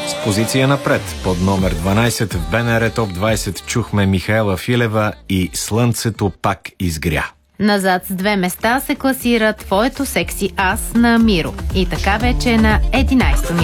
С позиция напред под номер 12 в БНР Топ 20 чухме Михаела Филева и "Слънцето пак изгря". Назад с 2 места се класира "Твоето секси аз" на Миро. И така вече е на 11-то